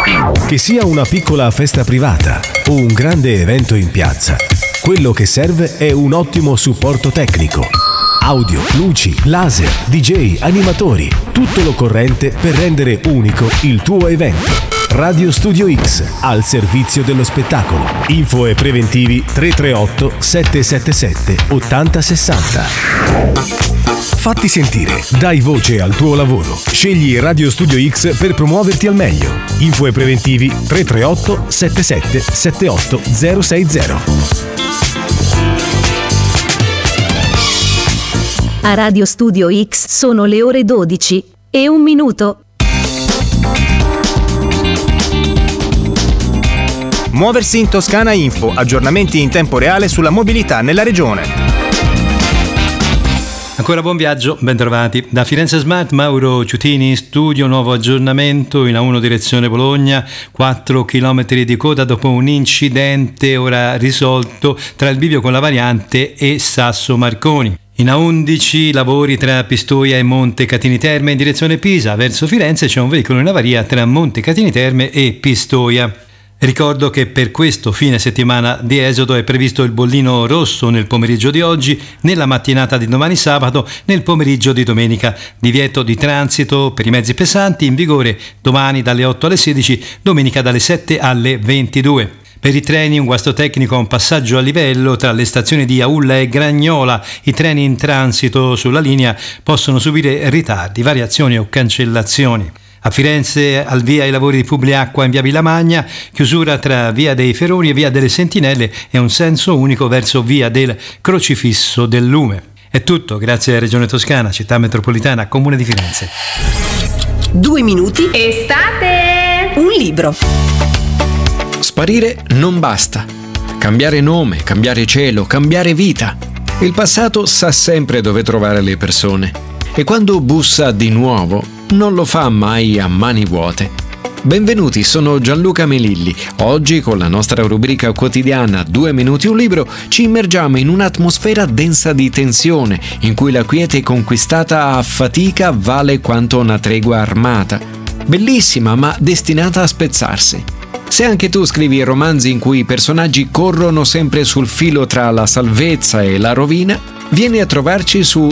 Che sia una piccola festa privata o un grande evento in piazza, quello che serve è un ottimo supporto tecnico. Audio, luci, laser, DJ, animatori, tutto l'occorrente per rendere unico il tuo evento. Radio Studio X, al servizio dello spettacolo. Info e preventivi 338 777 8060. Fatti sentire, dai voce al tuo lavoro. Scegli Radio Studio X per promuoverti al meglio. Info e preventivi 338 77 78 060. A Radio Studio X sono le ore 12:01. Muoversi in Toscana Info, aggiornamenti in tempo reale sulla mobilità nella regione. Ancora buon viaggio, ben trovati. Da Firenze Smart, Mauro Ciutini, studio, nuovo aggiornamento in A1 direzione Bologna, 4 km di coda dopo un incidente ora risolto tra il bivio con la variante e Sasso Marconi. In A11 lavori tra Pistoia e Monte Catini Terme in direzione Pisa, verso Firenze c'è un veicolo in avaria tra Monte Catini Terme e Pistoia. Ricordo che per questo fine settimana di esodo è previsto il bollino rosso nel pomeriggio di oggi, nella mattinata di domani sabato, nel pomeriggio di domenica. Divieto di transito per i mezzi pesanti in vigore domani dalle 8 alle 16, domenica dalle 7 alle 22. Per i treni un guasto tecnico a un passaggio a livello tra le stazioni di Aulla e Gragnola. I treni in transito sulla linea possono subire ritardi, variazioni o cancellazioni. A Firenze al via i lavori di Publiacqua in via Villamagna, chiusura tra via dei Feroni e via delle Sentinelle e un senso unico verso via del Crocifisso del Lume. È tutto, grazie a Regione Toscana, Città Metropolitana, Comune di Firenze. 2 minuti. Estate! Un libro. Sparire non basta. Cambiare nome, cambiare cielo, cambiare vita. Il passato sa sempre dove trovare le persone e quando bussa di nuovo non lo fa mai a mani vuote. Benvenuti, sono Gianluca Melilli. Oggi con la nostra rubrica quotidiana 2 minuti un libro ci immergiamo in un'atmosfera densa di tensione in cui la quiete conquistata a fatica vale quanto una tregua armata. Bellissima ma destinata a spezzarsi. Se anche tu scrivi romanzi in cui i personaggi corrono sempre sul filo tra la salvezza e la rovina, vieni a trovarci su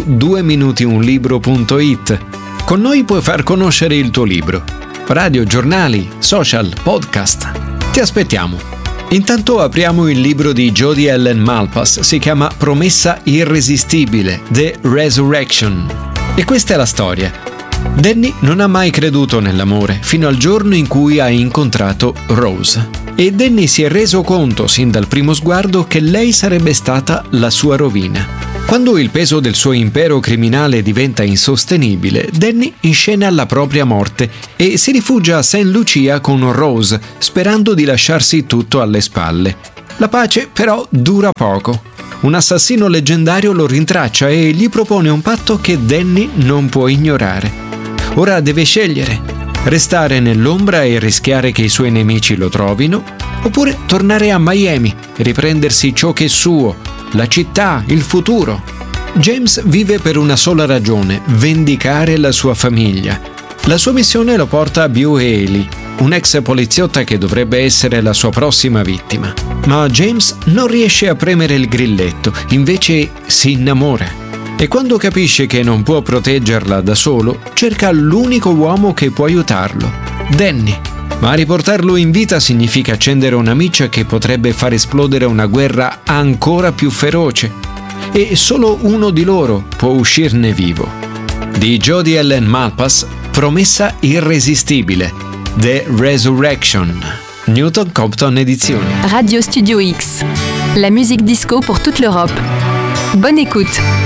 2minutiunlibro.it. Con noi puoi far conoscere il tuo libro. Radio, giornali, social, podcast. Ti aspettiamo. Intanto apriamo il libro di Jodi Ellen Malpass. Si chiama Promessa irresistibile, The Resurrection. E questa è la storia. Danny non ha mai creduto nell'amore fino al giorno in cui ha incontrato Rose. E Danny si è reso conto sin dal primo sguardo che lei sarebbe stata la sua rovina. Quando il peso del suo impero criminale diventa insostenibile, Danny inscena la propria morte e si rifugia a St. Lucia con Rose, sperando di lasciarsi tutto alle spalle. La pace però dura poco. Un assassino leggendario lo rintraccia e gli propone un patto che Danny non può ignorare. Ora deve scegliere: restare nell'ombra e rischiare che i suoi nemici lo trovino, oppure tornare a Miami e riprendersi ciò che è suo, la città, il futuro. James vive per una sola ragione: vendicare la sua famiglia. La sua missione lo porta a Beau Haley, un'ex poliziotta che dovrebbe essere la sua prossima vittima. Ma James non riesce a premere il grilletto, invece si innamora. E quando capisce che non può proteggerla da solo, cerca l'unico uomo che può aiutarlo, Danny. Ma riportarlo in vita significa accendere una miccia che potrebbe far esplodere una guerra ancora più feroce. E solo uno di loro può uscirne vivo. Di Jodi Ellen Malpass, Promessa irresistibile, The Resurrection. Newton Compton Edizioni. Radio Studio X. La musique disco pour toute l'Europe. Bonne écoute.